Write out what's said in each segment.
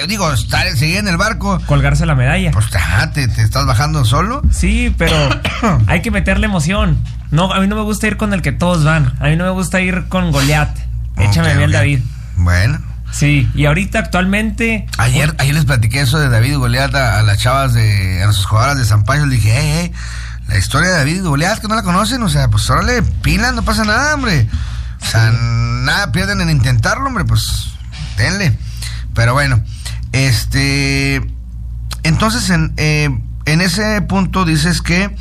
seguir en el barco. Colgarse la medalla. Pues te estás bajando solo. Sí, pero hay que meterle emoción. No, a mí no me gusta ir con el que todos van. A mí no me gusta ir con Goliat. Échame bien, David. Bueno. Sí, y ahorita actualmente... Ayer les platiqué eso de David y Goliat a las chavas a nuestras jugadoras de San Pancho. Les dije, la historia de David y Goliat, que no la conocen, o sea, pues órale, pilas, no pasa nada, hombre. O sea, nada pierden en intentarlo, hombre, pues denle. Pero bueno, entonces en ese punto dices que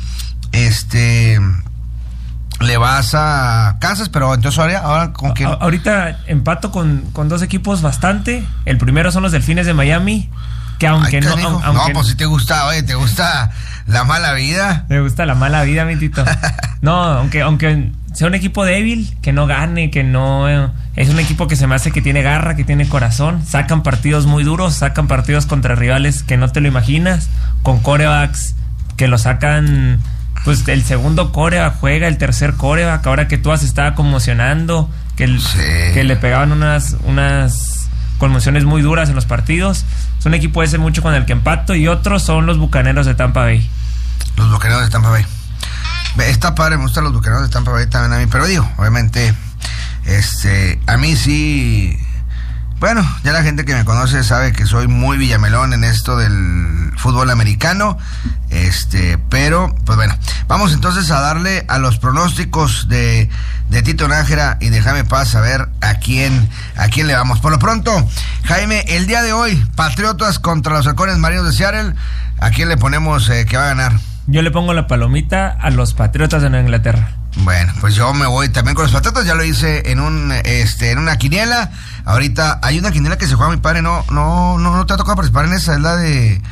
le vas a Kansas, pero entonces ahora ¿con quién? Ahorita empato con dos equipos bastante. El primero son los Delfines de Miami, que aunque pues si te gusta la mala vida. Me gusta la mala vida, mi tito. No, aunque sea un equipo débil, que no gane, que no... Es un equipo que se me hace que tiene garra, que tiene corazón. Sacan partidos muy duros, sacan partidos contra rivales que no te lo imaginas, con quarterbacks que lo sacan... Pues el segundo quarterback juega, el tercer quarterback, ahora que tú has estado conmocionando, que le pegaban unas conmociones muy duras en los partidos. Es un equipo ese mucho con el que empato, y otros son los Bucaneros de Tampa Bay. Los Bucaneros de Tampa Bay. Está padre, me gustan los Bucaneros de Tampa Bay también a mí, pero obviamente, a mí sí... Bueno, ya la gente que me conoce sabe que soy muy villamelón en esto del fútbol americano, pero, pues bueno, vamos entonces a darle a los pronósticos de Tito Nájera y de Jaime Paz, a ver a quién le vamos. Por lo pronto, Jaime, el día de hoy, Patriotas contra los Halcones Marinos de Seattle, ¿a quién le ponemos que va a ganar? Yo le pongo la palomita a los Patriotas de Nueva Inglaterra. Bueno, pues yo me voy también con los Patriotas, ya lo hice en una quiniela. Ahorita hay una quiniela que se juega, mi padre, no te ha tocado participar en esa, es la de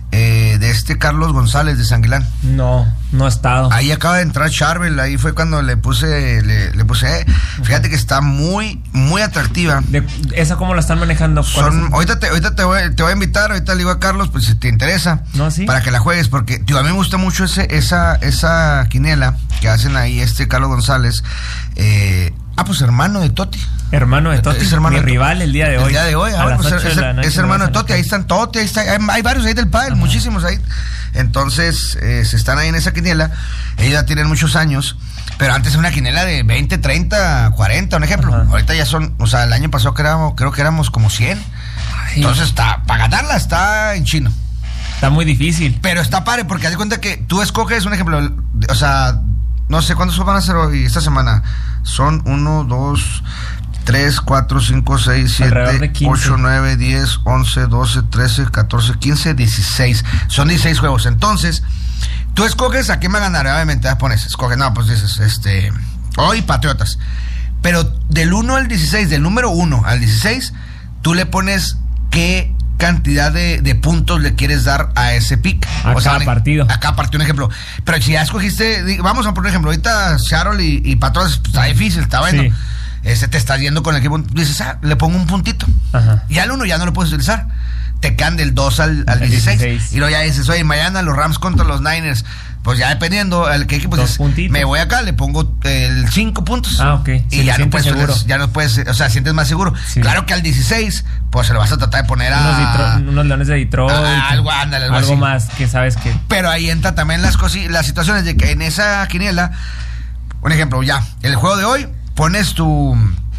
Carlos González de Sanguilán. No ha estado. Ahí acaba de entrar Charbel, ahí fue cuando le puse, fíjate que está muy, muy atractiva. ¿Esa cómo la están manejando? Ahorita te voy a invitar, ahorita le digo a Carlos, pues si te interesa, ¿Sí? Para que la juegues, porque a mí me gusta mucho esa quiniela que hacen ahí Carlos González, pues hermano de Totti. Hermano de Totti, mi rival el día de hoy. El día de hoy, es hermano de Totti, ahí están Totti, hay varios ahí del pádel, muchísimos ahí. Entonces, se están ahí en esa quiniela, ellos ya tienen muchos años, pero antes era una quiniela de 20, 30, 40, un ejemplo. Ajá. Ahorita ya son, o sea, el año pasado creo que éramos como 100. Ay. Entonces, para ganarla está en chino. Está muy difícil. Pero está padre, porque haz de cuenta que tú escoges un ejemplo, o sea, no sé cuántos van a ser hoy, esta semana. Son 1, 2, 3, 4, 5, 6, 7, 8, 9, 10, 11, 12, 13, 14, 15, 16. Son 16 juegos. Entonces, tú escoges a quién va a ganar, obviamente, escoges, pues dices, hoy Patriotas. Pero del 1 al 16, del número 1 al 16, tú le pones qué cantidad de puntos le quieres dar a ese pick. A cada partido. A cada partido, un ejemplo. Pero si ya escogiste, vamos a poner un ejemplo, ahorita Seattle y Patriotas, pues, está difícil, está bueno. Sí. Te estás yendo con el equipo, dices, le pongo un puntito. Ajá. Y al 1 ya no lo puedes utilizar. Te quedan del 2 al 16. Y luego ya dices, oye, mañana los Rams contra los Niners. Pues ya dependiendo el que equipo, pues me voy acá, le pongo el 5 puntos. Ok. Y ya no puedes, o sea, sientes más seguro. Sí. Claro que al 16, pues se lo vas a tratar de poner unos Leones de Detroit. Algo más que sabes que. Pero ahí entra también las situaciones de que en esa quiniela, un ejemplo, ya, el juego de hoy, pones tu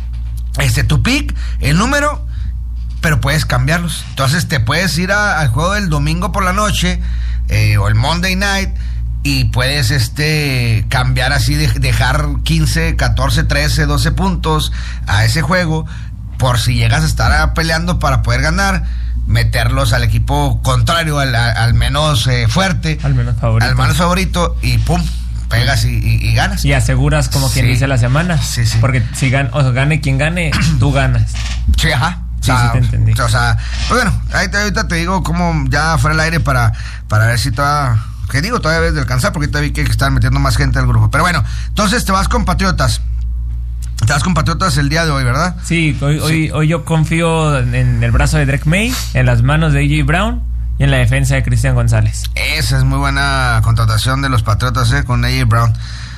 pick, el número, pero puedes cambiarlos. Entonces te puedes ir al juego del domingo por la noche, o el Monday night, y puedes cambiar así, dejar 15, 14, 13, 12 puntos a ese juego, por si llegas a estar peleando para poder ganar, meterlos al equipo contrario, al menos fuerte, al menos favorito, y pum, pegas y ganas. Y aseguras, como quien dice, la semana. Sí. Porque si gane quien gane, tú ganas. Sí, ajá. Sí, te entendí. O sea, pues bueno, ahorita te digo cómo ya fuera el aire para ver si todavía debes de alcanzar, porque todavía hay que estar metiendo más gente al grupo. Pero bueno, entonces te vas con Patriotas. Te vas con Patriotas el día de hoy, ¿verdad? Sí, hoy yo confío en el brazo de Drake May, en las manos de A.J. Brown y en la defensa de Cristian González. Esa es muy buena contratación de los Patriotas, con A.J. Brown.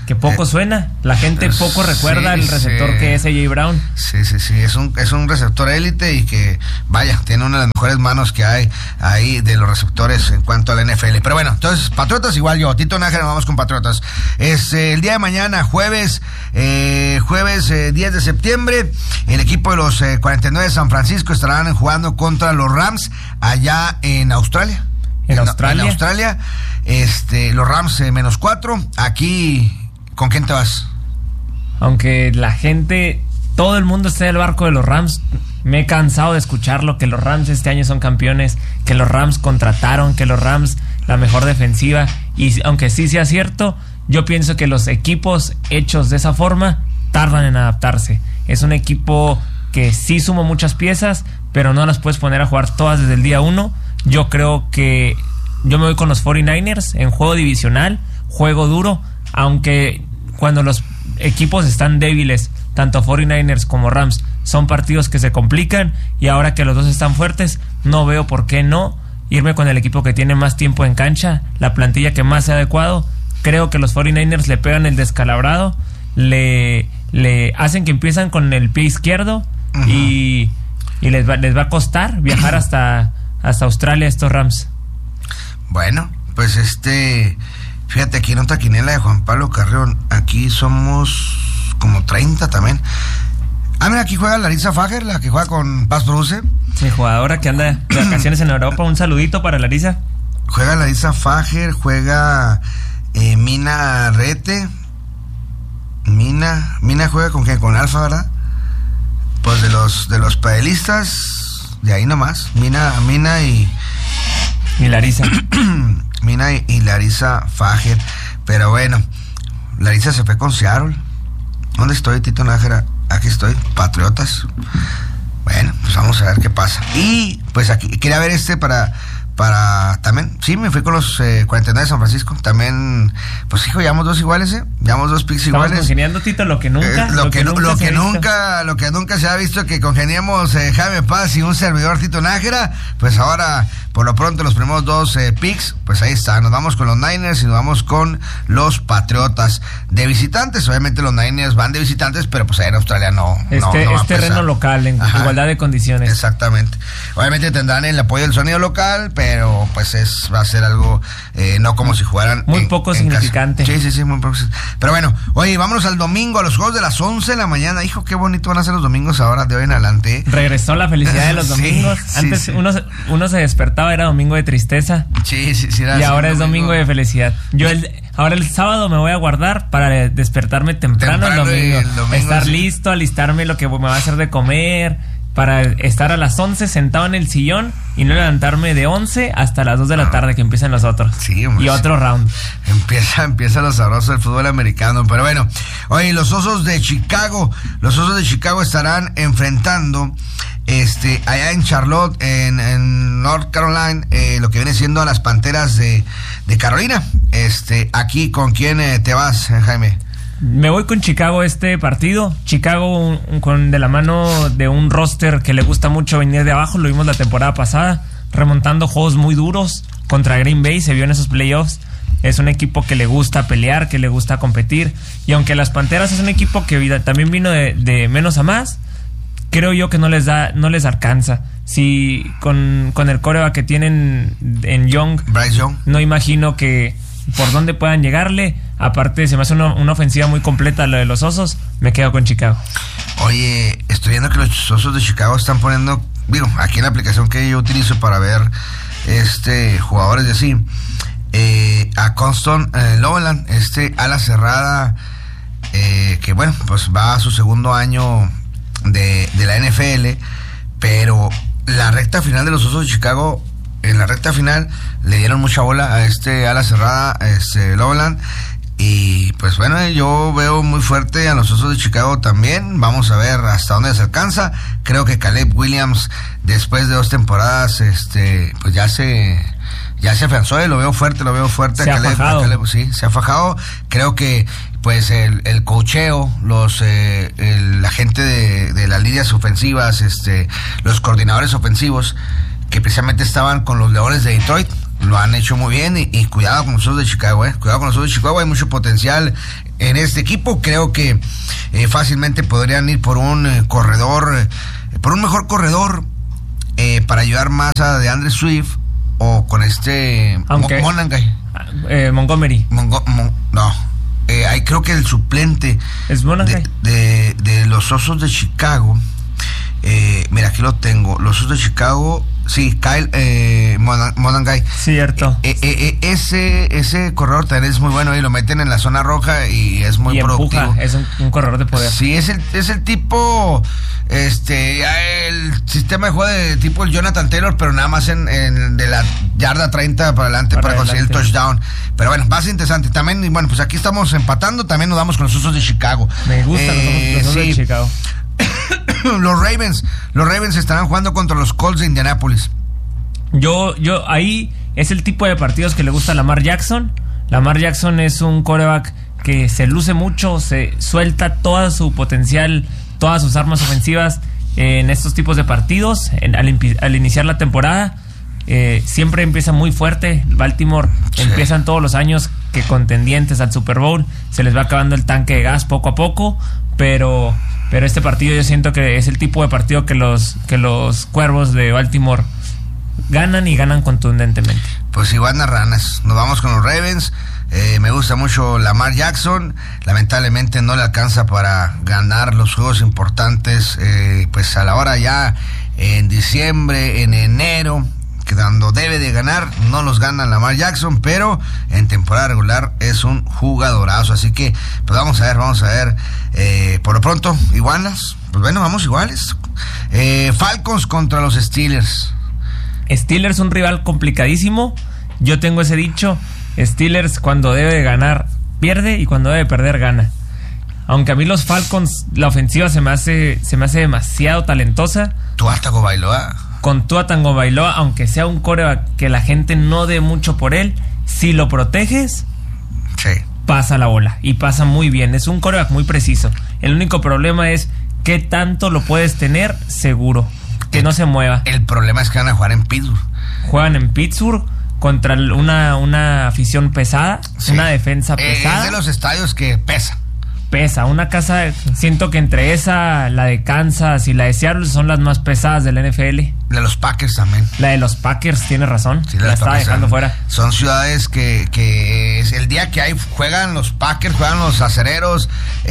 que poco suena. La gente poco recuerda el receptor que es A.J. Brown. Sí. Es un receptor élite y que, vaya, tiene una de las mejores manos que hay ahí de los receptores en cuanto a la NFL. Pero bueno, entonces, Patriotas igual yo. Tito Nájera, vamos con Patriotas. El día de mañana, jueves 10 de septiembre, el equipo de los 49 de San Francisco estarán jugando contra los Rams allá en Australia. En Australia. Los Rams -4. Aquí, ¿con quién te vas? Aunque la gente, todo el mundo esté en el barco de los Rams, me he cansado de escucharlo, que los Rams este año son campeones, que los Rams contrataron, que los Rams la mejor defensiva. Y aunque sí sea cierto, yo pienso que los equipos hechos de esa forma tardan en adaptarse. Es un equipo que sí sumó muchas piezas, pero no las puedes poner a jugar todas desde el día 1. Yo creo que yo me voy con los 49ers en juego divisional, juego duro, aunque cuando los equipos están débiles, tanto 49ers como Rams, son partidos que se complican, y ahora que los dos están fuertes, no veo por qué no irme con el equipo que tiene más tiempo en cancha, la plantilla que más sea adecuado. Creo que los 49ers le pegan el descalabrado, le hacen que empiezan con el pie izquierdo, uh-huh, y les va a costar viajar hasta Australia estos Rams. Bueno, pues fíjate, aquí en otra quiniela de Juan Pablo Carrión, aquí somos como 30 también. Mira, aquí juega Larissa Fager, la que juega con Paz Bruce. Mi jugadora que anda de vacaciones en Europa. Un saludito para Larissa. Juega Larissa Fager, juega Mina Rete. Mina juega con quién, con Alfa, ¿verdad? Pues de los padelistas, de ahí nomás. Mina y Larissa. Mina y Larissa Fager. Pero bueno, Larissa se fue con Seattle. ¿Dónde estoy, Tito Nájera? Aquí estoy, Patriotas. Bueno, pues vamos a ver qué pasa. Y pues aquí quería ver para también, sí, me fui con los 49 de San Francisco. También, pues hijo, llevamos dos iguales, llevamos dos picks iguales. Estamos congeniando, Tito, lo que nunca se ha visto, que congeniamos Jaime Paz y un servidor, Tito Nájera. Pues ahora, por lo pronto, los primeros dos picks, pues ahí está. Nos vamos con los Niners y nos vamos con los Patriotas de visitantes. Obviamente los Niners van de visitantes, pero pues ahí en Australia no es terreno local, en igualdad de condiciones. Exactamente. Obviamente tendrán el apoyo del sonido local, pero pues va a ser algo no como si jugaran muy poco significante. Sí, muy poco. Pero bueno, oye, vámonos al domingo, a los juegos de las 11 de la mañana. Hijo, qué bonito van a ser los domingos ahora, de hoy en adelante. Regresó la felicidad de los domingos. Antes sí. Uno se despertaba, era domingo de tristeza. Sí. Y ahora es domingo de felicidad. Ahora el sábado me voy a guardar para despertarme temprano el domingo. Estar listo, alistarme lo que me va a hacer de comer, para estar a las 11 sentado en el sillón y no levantarme de 11 hasta las 2 de la tarde que empiezan los otros. Sí, hombre, y otro round. Empieza lo sabroso del fútbol americano. Pero bueno, oye, los Osos de Chicago estarán enfrentando allá en Charlotte, en North Carolina, lo que viene siendo a las Panteras de Carolina. Aquí, ¿con quién te vas, Jaime? Me voy con Chicago este partido. Chicago de la mano de un roster que le gusta mucho venir de abajo. Lo vimos la temporada pasada, remontando juegos muy duros contra Green Bay. Se vio en esos playoffs. Es un equipo que le gusta pelear, que le gusta competir. Y aunque las Panteras es un equipo que también vino de menos a más, creo yo que no les alcanza. Si con el quarterback que tienen en Bryce Young, no imagino que por dónde puedan llegarle. Aparte, se me hace una ofensiva muy completa lo de los Osos. Me quedo con Chicago. Oye, estoy viendo que los Osos de Chicago están poniendo, aquí en la aplicación que yo utilizo para ver jugadores de así, a Constant Loveland, ala cerrada, que bueno, pues va a su segundo año de la NFL, pero la recta final de los Osos de Chicago, en la recta final le dieron mucha bola a ala cerrada, Loveland. Y pues bueno, yo veo muy fuerte a los Osos de Chicago también. Vamos a ver hasta dónde se alcanza. Creo que Caleb Williams, después de 2 temporadas, pues ya se afianzó, lo veo fuerte. Se ha fajado. Caleb, sí, se ha fajado. Creo que pues el coacheo, la gente de las líneas ofensivas, los coordinadores ofensivos, que precisamente estaban con los Leones de Detroit, lo han hecho muy bien. Y cuidado con los Osos de Chicago, cuidado con los Osos de Chicago, hay mucho potencial en este equipo. Creo que fácilmente podrían ir por un corredor, por un mejor corredor, para ayudar más a DeAndre Swift, o con Montgomery. Ahí creo que el suplente es de los Osos de Chicago. Mira, aquí lo tengo. Los Osos de Chicago. Sí, Kyle Monangai. Cierto. Ese corredor también es muy bueno y lo meten en la zona roja y es muy productivo. Empuja, es un corredor de poder. Sí, es el tipo, el sistema de juego de tipo el Jonathan Taylor, pero nada más en de la yarda 30 para adelante para conseguir el touchdown. Pero bueno, va a ser interesante. También, y bueno, pues aquí estamos empatando, también nos damos con los Osos de Chicago. Me gustan los Osos de Chicago. Los Ravens estarán jugando contra los Colts de Indianapolis. Yo ahí es el tipo de partidos que le gusta a Lamar Jackson. Lamar Jackson es un quarterback que se luce mucho, se suelta todo su potencial, todas sus armas ofensivas en estos tipos de partidos. Al iniciar la temporada, siempre empieza muy fuerte. Baltimore empiezan todos los años que contendientes al Super Bowl. Se les va acabando el tanque de gas poco a poco, pero este partido yo siento que es el tipo de partido que los Cuervos de Baltimore ganan y ganan contundentemente. Pues igual ranas, nos vamos con los Ravens. Me gusta mucho Lamar Jackson. Lamentablemente no le alcanza para ganar los juegos importantes, pues a la hora ya en diciembre, en enero, que cuando debe de ganar no los gana Lamar Jackson, pero en temporada regular es un jugadorazo. Así que pues vamos a ver, por lo pronto igualas, pues bueno, vamos iguales. Falcons contra los Steelers. Steelers, un rival complicadísimo. Yo tengo ese dicho: Steelers cuando debe de ganar pierde y cuando debe perder gana. Aunque a mí los Falcons, la ofensiva se me hace demasiado talentosa. Tua Tagovailoa. Con Tua Tagovailoa, aunque sea un quarterback que la gente no dé mucho por él, si lo proteges, sí, pasa la bola y pasa muy bien. Es un quarterback muy preciso. El único problema es qué tanto lo puedes tener seguro, que no se mueva. El problema es que van a jugar en Pittsburgh. Juegan en Pittsburgh contra una afición pesada, sí, una defensa pesada. Es de los estadios que pesa. Una casa, siento que entre esa, la de Kansas y la de Seattle son las más pesadas del NFL. De los Packers también. La de los Packers, tiene razón, sí, la estaba dejando fuera. Son ciudades que es el día que juegan los Packers, juegan los Acereros,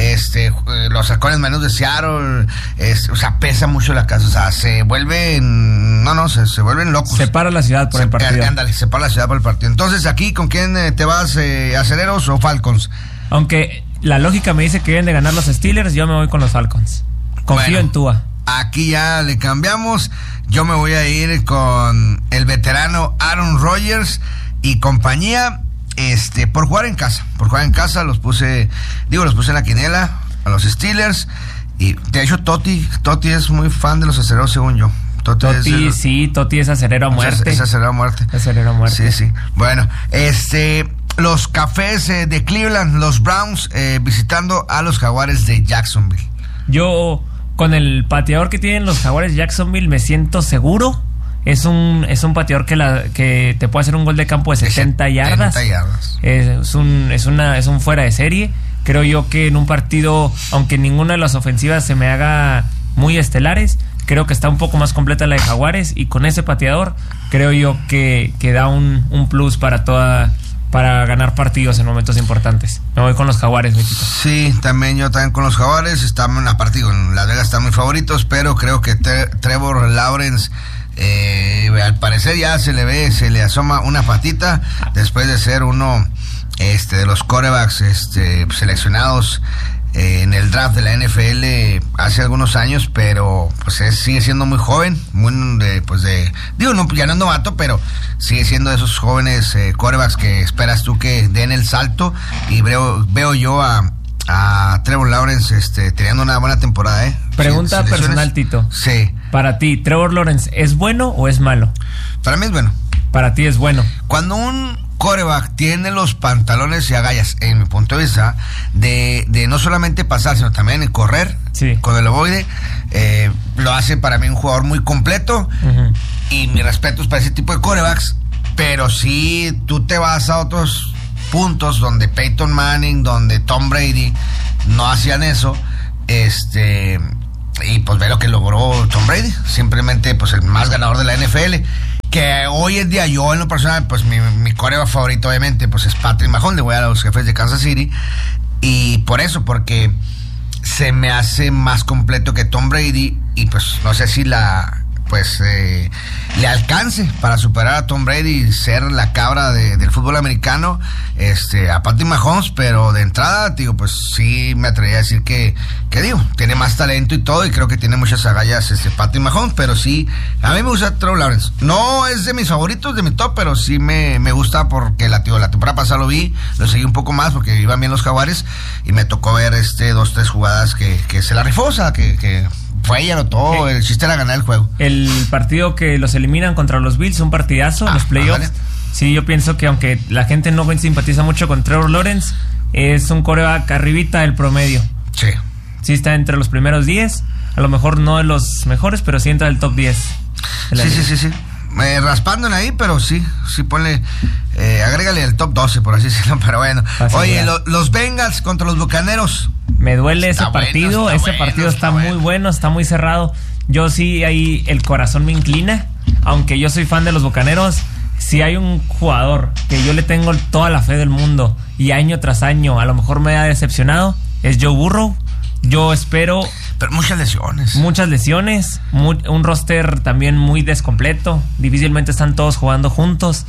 los Halcones Marinos de Seattle, o sea, pesa mucho la casa, o sea, se vuelven locos. Se para la ciudad por el partido. Ándale, se para la ciudad por el partido. Entonces, aquí, ¿con quién te vas, Acereros o Falcons? Aunque la lógica me dice que deben de ganar los Steelers, yo me voy con los Falcons. Confío en Tua. Aquí ya le cambiamos. Yo me voy a ir con el veterano Aaron Rodgers y compañía, por jugar en casa. Por jugar en casa los puse en la quiniela a los Steelers. Y de hecho Toti es muy fan de los acereros, según yo. Toti es acerero a muerte. Es acerero a muerte. Acerero a muerte. Sí. Bueno, los Cafés de Cleveland, los Browns, visitando a los Jaguares de Jacksonville. Yo, con el pateador que tienen los Jaguares de Jacksonville, me siento seguro. Es un pateador que te puede hacer un gol de campo de 70 yardas. Es un fuera de serie. Creo yo que en un partido, aunque ninguna de las ofensivas se me haga muy estelares, creo que está un poco más completa la de Jaguares, y con ese pateador creo yo que da un plus para ganar partidos en momentos importantes. Me voy con los Jaguares, Mitito. Sí, yo también con los Jaguares. Están a partido en Las Vegas, están muy favoritos, pero creo que Trevor Lawrence, al parecer ya se le asoma una patita después de ser uno de los quarterbacks seleccionados en el draft de la NFL hace algunos años, pero pues sigue siendo muy joven, ya no es novato, pero sigue siendo de esos jóvenes quarterbacks que esperas tú que den el salto, y veo yo a Trevor Lawrence teniendo una buena temporada. Pregunta personal, Tito. Sí. Para ti, ¿Trevor Lawrence es bueno o es malo? Para mí es bueno. Para ti es bueno. Cuando un quarterback tiene los pantalones y agallas, en mi punto de vista, de no solamente pasar, sino también correr, sí, con el ovoide, lo hace para mí un jugador muy completo. Uh-huh. Y mi respeto es para ese tipo de quarterbacks, pero si tú te vas a otros puntos donde Peyton Manning, donde Tom Brady no hacían eso, y pues ve lo que logró Tom Brady, simplemente pues el más ganador de la NFL, que hoy en día yo en lo personal, pues mi quarterback favorito obviamente pues es Patrick Mahomes, le voy a los Jefes de Kansas City, y por eso, porque se me hace más completo que Tom Brady, y pues no sé si le alcance para superar a Tom Brady y ser la cabra del fútbol americano, a Patrick Mahomes, pero de entrada, digo, pues sí me atrevería a decir que tiene más talento y todo, y creo que tiene muchas agallas Patrick Mahomes, pero sí, a mí me gusta Trevor Lawrence. No es de mis favoritos, de mi top, pero sí me gusta porque la temporada pasada lo seguí un poco más porque iban bien los Jaguares, y me tocó ver 2-3 jugadas que se la rifó, o sea, que fue ella todo, el chiste era ganar el juego. El partido que los eliminan contra los Bills, un partidazo, los playoffs. Vale. Sí, yo pienso que aunque la gente no simpatiza mucho con Trevor Lawrence, es un quarterback arribita del promedio. Sí. Sí está entre los primeros 10, a lo mejor no de los mejores, pero sí entra del top 10. Sí. Raspándole ahí, pero sí ponle, agrégale el top 12, por así decirlo, pero bueno. Oye, los Bengals contra los Bucaneros. Me duele ese partido, partido está muy bueno, está muy cerrado. Yo sí, ahí el corazón me inclina, aunque yo soy fan de los Bucaneros. Si hay un jugador que yo le tengo toda la fe del mundo y año tras año a lo mejor me ha decepcionado, es Joe Burrow. Yo espero... Pero muchas lesiones, un roster también muy descompleto, difícilmente están todos jugando juntos.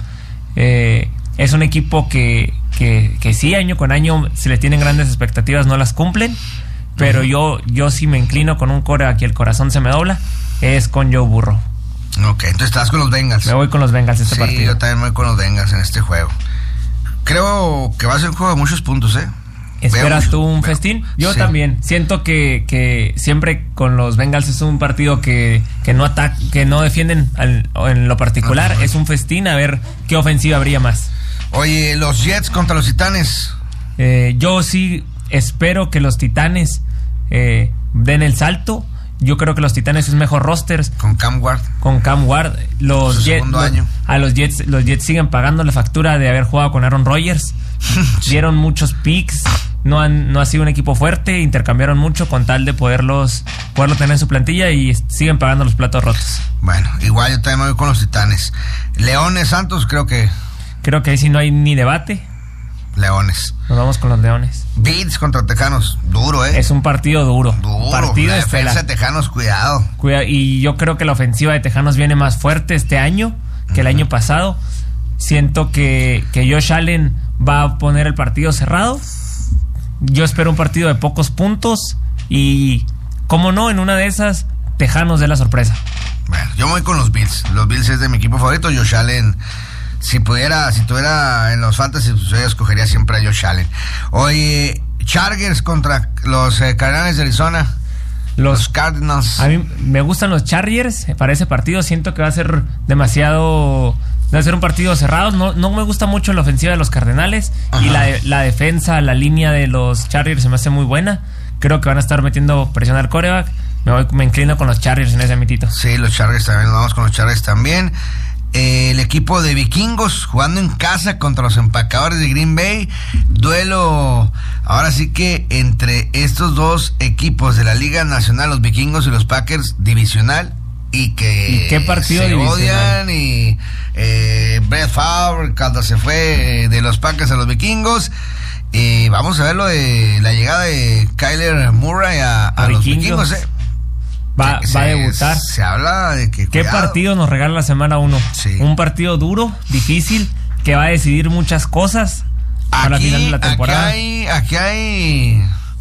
Es un equipo que sí, año con año se le tienen grandes expectativas, no las cumplen, pero yo sí me inclino con un quarterback y el corazón se me dobla, es con Joe Burrow. Ok, entonces estás con los Bengals. Me voy con los Bengals partido. Sí, yo también me voy con los Bengals en este juego. Creo que va a ser un juego de muchos puntos, ¿Esperas tú un festín? Yo también. Siento que siempre con los Bengals es un partido que no defienden en lo particular. Es un festín, a ver qué ofensiva habría más. Oye, los Jets contra los Titanes. Yo sí espero que los Titanes den el salto. Yo creo que los Titanes es mejor rosters. Con Cam Ward. Los Jets siguen pagando la factura de haber jugado con Aaron Rodgers. Dieron muchos picks. No ha sido un equipo fuerte. Intercambiaron mucho con tal de poderlo tener en su plantilla, y siguen pagando los platos rotos. Bueno, igual yo también me voy con los Titanes. Leones Santos, creo que ahí sí no hay ni debate. Leones. Nos vamos con los Leones. Bills contra Tejanos, duro, Es un partido duro. Partido la defensa de Tejanos, cuidado. Y yo creo que la ofensiva de Tejanos viene más fuerte este año que el año pasado. Siento que Josh Allen va a poner el partido cerrado. Yo espero un partido de pocos puntos y, como no, en una de esas Tejanos dé la sorpresa. Bueno, yo me voy con los Bills. Los Bills es de mi equipo favorito. Josh Allen, si tuviera en los fantasy, pues yo escogería siempre a Josh Allen. Oye, Chargers contra los Cardenales de Arizona. Los Cardinals. A mí me gustan los Chargers para ese partido. Siento que va a ser un partido cerrado. No me gusta mucho la ofensiva de los Cardenales. Ajá. Y la defensa, la línea de los Chargers se me hace muy buena. Creo que van a estar metiendo presión al quarterback. Me inclino con los Chargers en ese mitito. Sí, los Chargers también. Nos vamos con los Chargers también. El equipo de Vikingos jugando en casa contra los Empacadores de Green Bay. Duelo, ahora sí que entre estos dos equipos de la Liga Nacional, los Vikingos y los Packers, divisional. ¿Y qué partido se divisional? Odian? Y Brett Favre cuando se fue de los Packers a los Vikingos. Y vamos a ver lo de la llegada de Kyler Murray a los Vikingos. Va a debutar. Se habla de que... ¿Qué partido nos regala la semana 1? Sí. Un partido duro, difícil, que va a decidir muchas cosas a la final de la temporada. Aquí hay...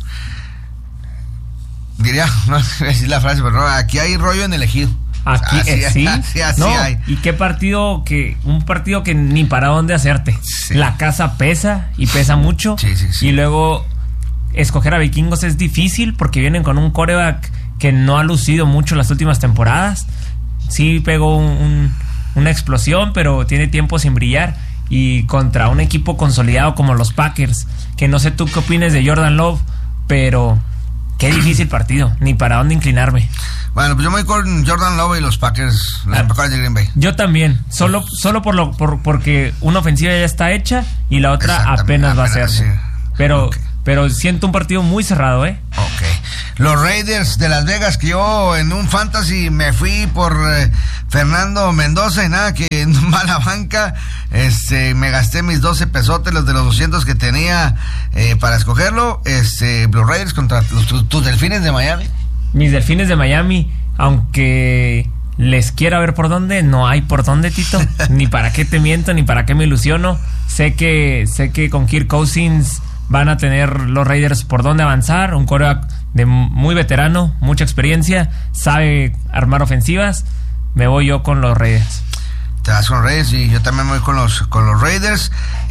Diría, no sé decir la frase, pero no, aquí hay rollo en el ejido. Aquí así no, hay. Y qué partido un partido que ni para dónde hacerte. Sí. La casa pesa y pesa mucho. Sí. Y luego escoger a Vikingos es difícil porque vienen con un quarterback que no ha lucido mucho las últimas temporadas. Sí pegó una explosión, pero tiene tiempo sin brillar. Y contra un equipo consolidado como los Packers, que no sé tú qué opines de Jordan Love, pero qué difícil partido, ni para dónde inclinarme. Bueno, pues yo me voy con Jordan Love y los Packers de Green Bay. Yo también, solo porque una ofensiva ya está hecha y la otra apenas va a hacerse. Sí. Pero siento un partido muy cerrado, ¿eh? Ok. Los Raiders de Las Vegas, que yo en un fantasy me fui por Fernando Mendoza y nada, que en mala banca, me gasté mis 12 pesotes, los de los 200 que tenía para escogerlo. Los Raiders contra tus Delfines de Miami. Mis Delfines de Miami, aunque les quiera ver por dónde, no hay por dónde, Tito. Ni para qué te miento, ni para qué me ilusiono. Sé que con Kirk Cousins van a tener los Raiders por dónde avanzar. Un quarterback de muy veterano, mucha experiencia, sabe armar ofensivas. Me voy yo con los Raiders. Te vas con Raiders y yo también me voy con los Raiders.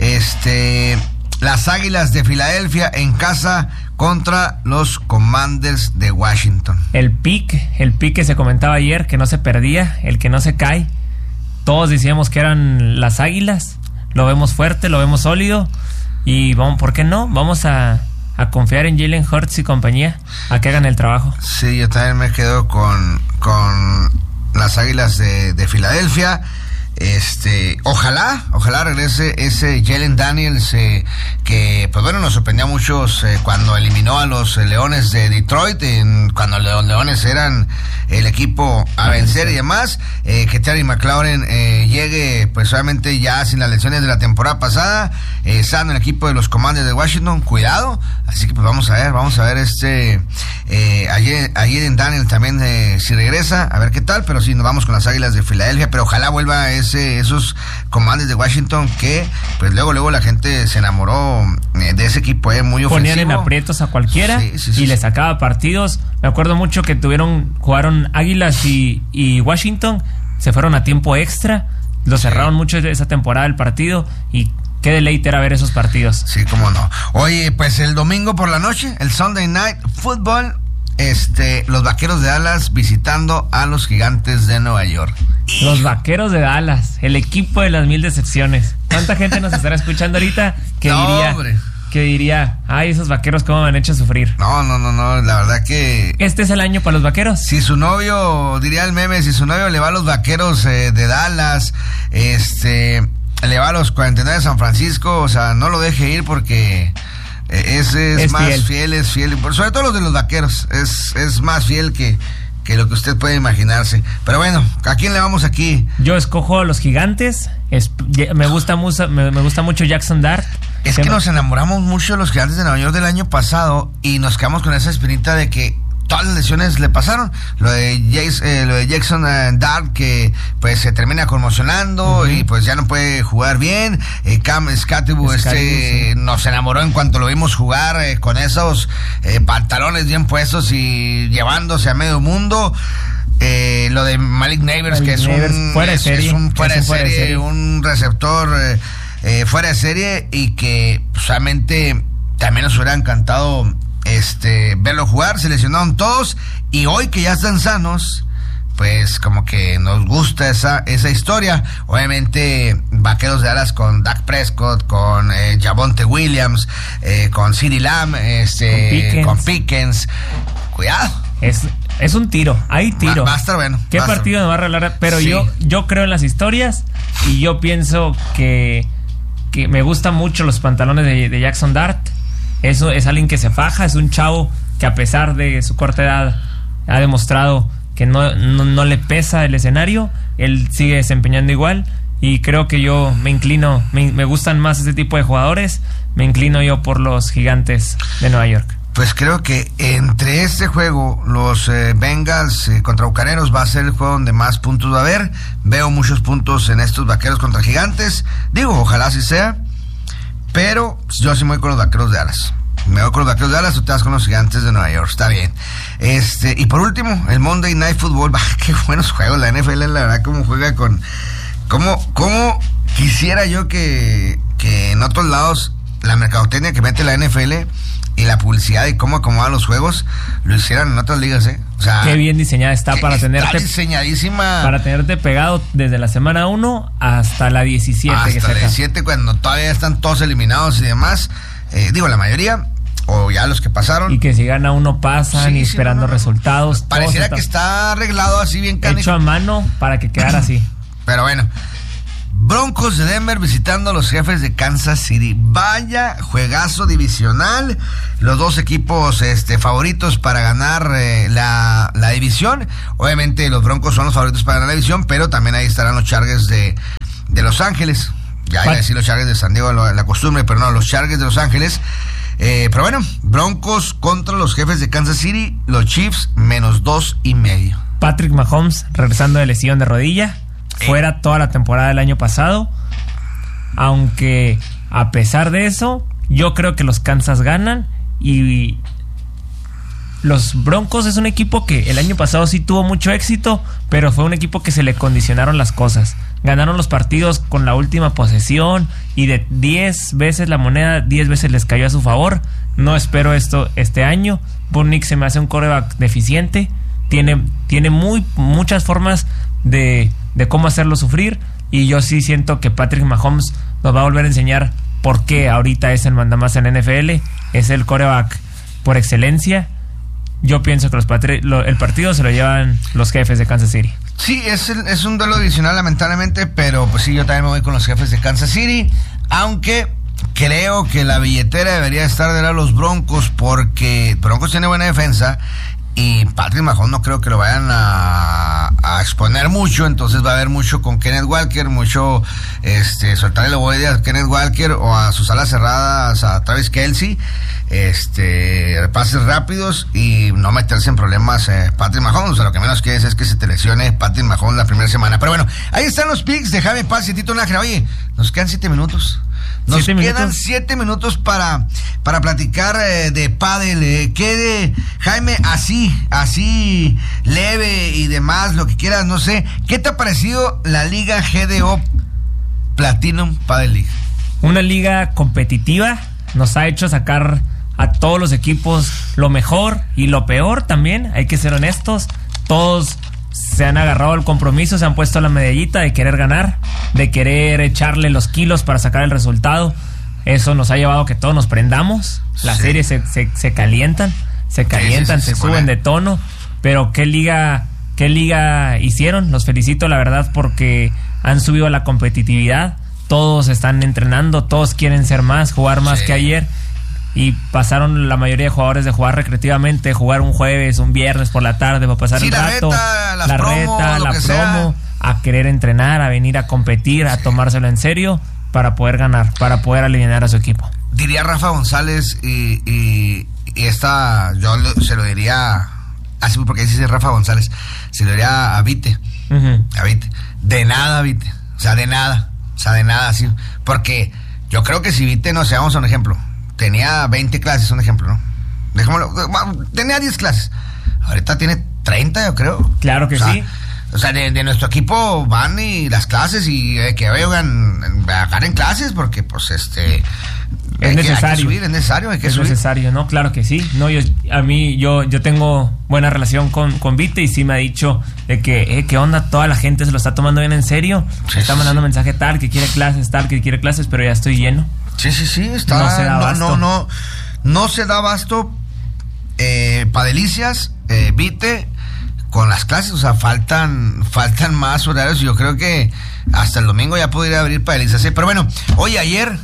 Las Águilas de Filadelfia en casa contra los Commanders de Washington. El pick que se comentaba ayer, que no se perdía, el que no se cae. Todos decíamos que eran las Águilas. Lo vemos fuerte, lo vemos sólido. Y vamos, ¿por qué no? Vamos a confiar en Jalen Hurts y compañía, a que hagan el trabajo. Sí, yo también me quedo con las Águilas de Filadelfia. Ojalá regrese ese Jalen Daniels, que pues bueno, nos sorprendió a muchos cuando eliminó a los Leones de Detroit, cuando los Leones eran el equipo a vencer y demás. Que Terry McLaurin llegue pues solamente ya sin las lesiones de la temporada pasada, sano el equipo de los Commanders de Washington, cuidado. Así que pues vamos a ver a Jalen Daniels también, si regresa, a ver qué tal. Pero sí, nos vamos con las Águilas de Filadelfia, pero ojalá vuelva esos Commanders de Washington, que pues luego la gente se enamoró de ese equipo, muy ofensivo. Ponían en aprietos a cualquiera y le sacaba partidos. Me acuerdo mucho que jugaron Águilas y Washington, se fueron a tiempo extra, lo cerraron mucho esa temporada el partido y qué deleite era ver esos partidos. Sí, cómo no. Oye, pues el domingo por la noche, el Sunday Night Football, los Vaqueros de Dallas visitando a los Gigantes de Nueva York. Los Vaqueros de Dallas, el equipo de las 1000 decepciones. ¿Cuánta gente nos estará escuchando ahorita que diría, ay, esos Vaqueros cómo me han hecho sufrir? No, la verdad que... ¿Este es el año para los Vaqueros? Si su novio, diría el meme, si su novio le va a los Vaqueros de Dallas, le va a los 49 de San Francisco, o sea, no lo deje ir porque... es más fiel, sobre todo los de los Vaqueros, es más fiel que lo que usted puede imaginarse. Pero bueno, ¿a quién le vamos aquí? Yo escojo a los Gigantes. Me gusta mucho Jackson Dart. Es que nos enamoramos mucho de los Gigantes de Nueva York del año pasado y nos quedamos con esa espinita de que todas las lesiones le pasaron. Lo de Jackson Dart, que pues se termina conmocionando y pues ya no puede jugar bien. Cam Skattebo nos enamoró en cuanto lo vimos jugar con esos pantalones bien puestos y llevándose a medio mundo. Lo de Malik Neighbors, que es un fuera de serie, un receptor fuera de serie, y que solamente también nos hubiera encantado verlo jugar. Se lesionaron todos y hoy que ya están sanos, pues como que nos gusta esa historia. Obviamente Vaqueros de Dallas con Dak Prescott, con Javonte Williams, con CeeDee Lamb, con Pickens. Cuidado. Es un tiro, hay tiro. Va a estar bueno. ¿Qué partido me va a regalar? Pero sí. yo creo en las historias y yo pienso que me gustan mucho los pantalones de Jackson Dart. Eso es alguien que se faja, es un chavo que a pesar de su corta edad ha demostrado que no le pesa el escenario. Él sigue desempeñando igual y creo que yo me inclino, me gustan más ese tipo de jugadores. Me inclino yo por los Gigantes de Nueva York. Pues creo que entre este juego, los Bengals contra Bucaneros, va a ser el juego donde más puntos va a haber. Veo muchos puntos en estos Vaqueros contra Gigantes. Digo, ojalá así sea. Pero yo sí me voy con los Vaqueros de Dallas. Me voy con los Vaqueros de Dallas, tú te vas con los Gigantes de Nueva York. Está bien. Y por último, el Monday Night Football. Qué buenos juegos. La NFL, la verdad, cómo juega con... ¿Cómo quisiera yo que en otros lados la mercadotecnia que mete la NFL y la publicidad y cómo acomoda los juegos lo hicieran en otras ligas, O sea, qué bien diseñada está para tenerte. Está diseñadísima. Para tenerte pegado desde la semana 1 hasta la 17. Hasta la 17, cuando todavía están todos eliminados y demás. La mayoría. o ya los que pasaron. Y que si gana uno pasan y esperando resultados. Pareciera que está arreglado así bien canijo. Hecho a mano para que quedara así. Pero bueno, Broncos de Denver visitando a los Jefes de Kansas City. Vaya juegazo divisional. Los dos equipos favoritos para ganar la división. Obviamente los Broncos son los favoritos para ganar la división, pero también ahí estarán los Chargers de Los Ángeles. Ya iba a decir los Chargers de San Diego, la costumbre, pero no, los Chargers de Los Ángeles. Pero bueno, Broncos contra los Jefes de Kansas City, los Chiefs -2.5. Patrick Mahomes regresando de lesión de rodilla, fuera toda la temporada del año pasado. Aunque a pesar de eso, yo creo que los Kansas ganan. Y los Broncos es un equipo que el año pasado sí tuvo mucho éxito, pero fue un equipo que se le condicionaron las cosas. Ganaron los partidos con la última posesión y de 10 veces la moneda, 10 veces les cayó a su favor. No espero esto este año. Bo Nix se me hace un quarterback deficiente. Tiene muchas formas de cómo hacerlo sufrir, y yo sí siento que Patrick Mahomes nos va a volver a enseñar por qué ahorita es el mandamás en NFL. Es el quarterback por excelencia. Yo pienso que el partido se lo llevan los Jefes de Kansas City. Sí, es un duelo adicional lamentablemente, pero pues sí, yo también me voy con los Jefes de Kansas City, aunque creo que la billetera debería estar de lado los Broncos, porque Broncos tiene buena defensa y Patrick Mahomes no creo que lo vayan a exponer mucho, entonces va a haber mucho con Kenneth Walker, mucho soltarle la boya a Kenneth Walker o a sus alas cerradas a Travis Kelce, pases rápidos y no meterse en problemas Patrick Mahomes. O sea, lo que menos quieres es que se te lesione Patrick Mahomes la primera semana. Pero bueno, ahí están los picks de Jaime Paz y Tito Nájera. Oye, nos quedan 7 minutos. Nos quedan 7 minutos para platicar de pádel. Jaime, así leve y demás, lo que quieras, no sé. ¿Qué te ha parecido la Liga GDO Platinum Padel League? Una liga competitiva, nos ha hecho sacar a todos los equipos lo mejor y lo peor también, hay que ser honestos. Todos se han agarrado el compromiso, se han puesto la medallita de querer ganar, de querer echarle los kilos para sacar el resultado. Eso nos ha llevado a que todos nos prendamos. Las series se calientan, se suben de tono. Pero qué liga hicieron. Los felicito, la verdad, porque han subido la competitividad. Todos están entrenando, todos quieren ser más, jugar más que ayer. Y pasaron la mayoría de jugadores de jugar recreativamente, jugar un jueves, un viernes por la tarde para pasar el rato, la promo, a querer entrenar, a venir a competir, a tomárselo en serio para poder ganar, para poder alinear a su equipo. Diría Rafa González y esta yo se lo diría así, porque dice Rafa González, se lo diría a Vite, a Vite, de nada Vite, o sea de nada así, porque yo creo que si Vite, no sé, vamos a un ejemplo, tenía 20 clases, un ejemplo, ¿no? Dejémoslo, tenía 10 clases. Ahorita tiene 30, yo creo. Claro que sí. O sea, de nuestro equipo van y las clases y que agarren clases porque, pues, es necesario. Es necesario, hay que subir. Es necesario, ¿no? Claro que sí. No, yo tengo buena relación con Vite y sí me ha dicho de que, ¿qué onda? Toda la gente se lo está tomando bien en serio. Sí, está mandando mensaje tal, que quiere clases, pero ya estoy lleno. Sí, está. No se da abasto. No se da abasto. Padelicias, Vite, con las clases, o sea, faltan más horarios. Yo creo que hasta el domingo ya podría abrir Padelicias. Pero bueno, ayer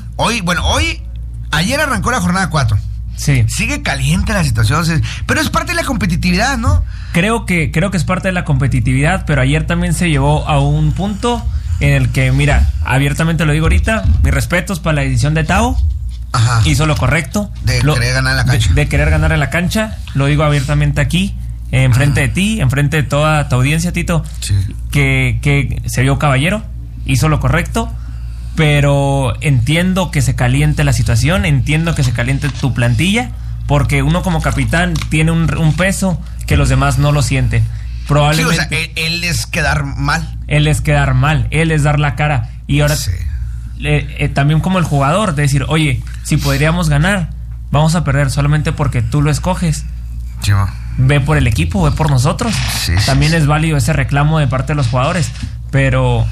arrancó la jornada 4. Sí. Sigue caliente la situación, pero es parte de la competitividad, ¿no? Creo que es parte de la competitividad, pero ayer también se llevó a un punto en el que, mira, abiertamente lo digo ahorita, mis respetos para la decisión de Tao. Ajá. Hizo lo correcto. Querer ganar en la cancha. De querer ganar en la cancha. Lo digo abiertamente aquí, enfrente de ti, enfrente de toda tu audiencia, Tito. Sí. Que se vio caballero, hizo lo correcto, pero entiendo que se caliente la situación, entiendo que se caliente tu plantilla, porque uno como capitán tiene un peso que los demás no lo sienten. Probablemente. Sí, o sea, él es quedar mal. Él es dar la cara. Y ahora también como el jugador, de decir, oye, si podríamos ganar, vamos a perder solamente porque tú lo escoges. Sí, ve por el equipo, ve por nosotros. También es válido ese reclamo de parte de los jugadores, pero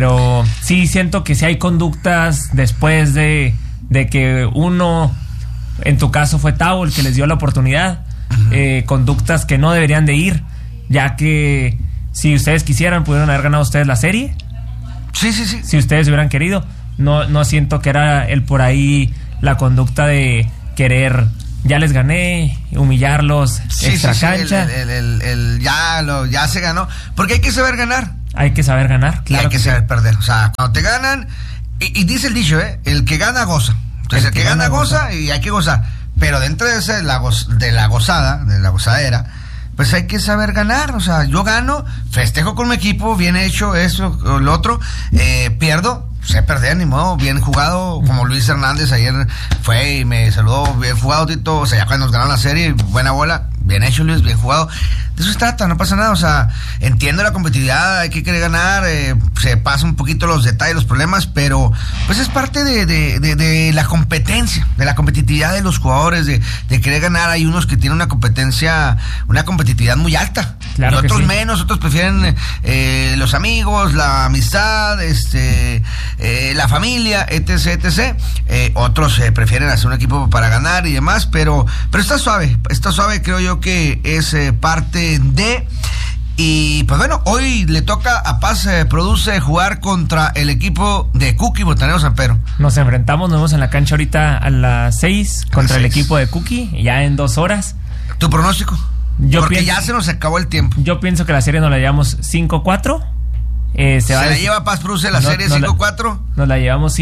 sí siento que si hay conductas después de que uno En tu caso fue Tavo el que les dio la oportunidad. Conductas que no deberían de ir, ya que si ustedes quisieran pudieron haber ganado ustedes la serie. Sí. Si ustedes hubieran querido. No siento que era el por ahí la conducta de querer, ya les gané, humillarlos, extra cancha. Ya se ganó, porque hay que saber ganar. Hay que saber ganar, claro. Y hay que saber perder. O sea, cuando te ganan, y dice el dicho, el que gana goza. Entonces, el que gana goza y hay que gozar. Pero dentro de esa, de la gozadera, pues hay que saber ganar. O sea, yo gano, festejo con mi equipo, bien hecho, eso, lo otro, pierdo, sé perder, ni modo, bien jugado, como Luis Hernández ayer fue y me saludó, bien jugado, Tito. O sea, ya cuando nos ganaron la serie, buena bola, bien hecho, Luis, bien jugado. De eso se trata, no pasa nada. O sea, entiendo la competitividad, hay que querer ganar, se pasa un poquito los detalles, los problemas, pero pues es parte de la competencia, de la competitividad de los jugadores, de querer ganar. Hay unos que tienen una competitividad muy alta, claro, y otros sí. menos, otros prefieren los amigos, la amistad, la familia, etc. Otros prefieren hacer un equipo para ganar y demás, pero está suave, creo yo que es parte de. Y pues bueno, hoy le toca a Paz Produce jugar contra el equipo de Cookie Botanero San Pedro. Nos vemos en la cancha ahorita a las 6 contra el equipo de Cookie, ya en 2 horas. ¿Tu pronóstico? Porque ya se nos acabó el tiempo. Yo pienso que la serie nos la llevamos 5-4. ¿Se la lleva Paz Produce la serie 5-4? Nos la llevamos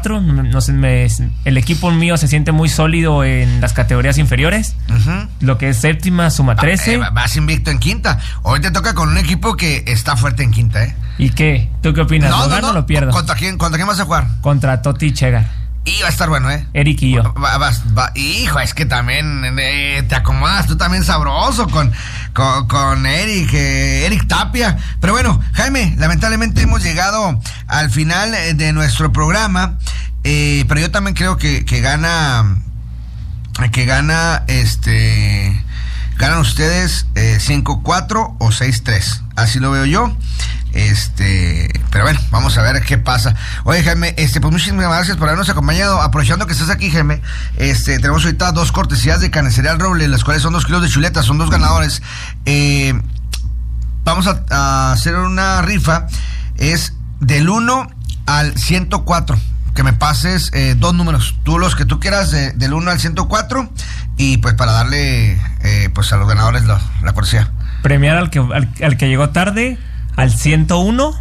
5-4. El equipo mío se siente muy sólido en las categorías inferiores. Lo que es séptima, suma 13. Vas invicto en quinta. Hoy te toca con un equipo que está fuerte en quinta, ¿Y qué? ¿Tú qué opinas? ¿Lo gano o lo pierdo? ¿Contra quién vas a jugar? Contra Toti y Chegar. Y va a estar bueno, Eric y yo. Hijo, es que también te acomodas tú también sabroso con Eric, Eric Tapia. Pero bueno, Jaime, lamentablemente hemos llegado al final de nuestro programa. Pero yo también creo que ganan ustedes 5-4 o 6-3. Así lo veo yo. Pero bueno, vamos a ver qué pasa. Oye, Jaime, pues muchísimas gracias por habernos acompañado. Aprovechando que estás aquí, Jaime, tenemos ahorita 2 cortesías de Carnicería El Roble, las cuales son 2 kilos de chuletas, son 2 ganadores. Vamos a hacer una rifa, es del 1 al 104. Que me pases 2 números, tú los que tú quieras, del 1 al 104, y pues para darle pues a los ganadores la cortesía. Premiar al que llegó tarde, al 101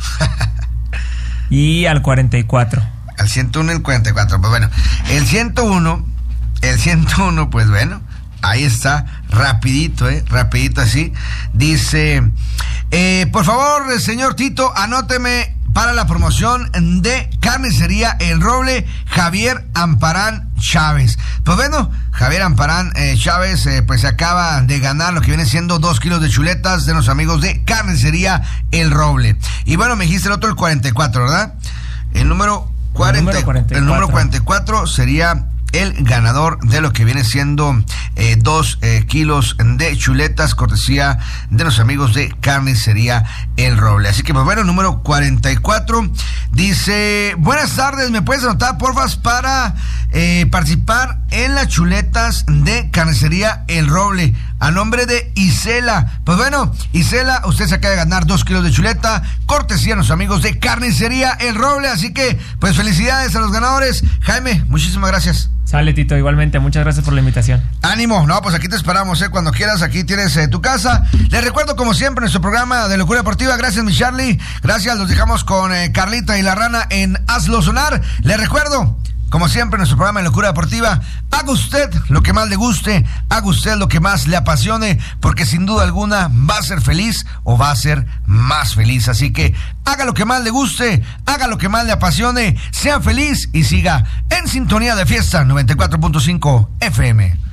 y al 44. Al 101 y el 44, pues bueno, el 101, pues bueno, ahí está, rapidito así, dice, por favor, señor Tito, anóteme para la promoción de Carnicería El Roble, Javier Amparán Chávez. Pues bueno, Javier Amparán Chávez pues se acaba de ganar lo que viene siendo 2 kilos de chuletas de los amigos de Carnicería El Roble. Y bueno, me dijiste el otro, el 44, ¿verdad? El número 44 sería el ganador de lo que viene siendo 2 kilos de chuletas, cortesía de los amigos de Carnicería El Roble. Así que pues bueno, número 44 dice, buenas tardes, ¿me puedes anotar porfas para participar en las chuletas de Carnicería El Roble? A nombre de Isela. Pues bueno, Isela, usted se acaba de ganar 2 kilos de chuleta, cortesía de los amigos de Carnicería El Roble. Así que pues felicidades a los ganadores. Jaime, muchísimas gracias. Sale, Tito, igualmente, muchas gracias por la invitación. Ánimo, no, pues aquí te esperamos, cuando quieras, aquí tienes tu casa. Les recuerdo, como siempre, nuestro programa de Locura Deportiva. Gracias, mi Charlie, gracias, los dejamos con Carlita y la Rana en Hazlo Sonar. Les recuerdo, como siempre, nuestro programa de Locura Deportiva, haga usted lo que más le guste, haga usted lo que más le apasione, porque sin duda alguna va a ser feliz o va a ser más feliz. Así que haga lo que más le guste, haga lo que más le apasione, sea feliz y siga en sintonía de Fiesta 94.5 FM.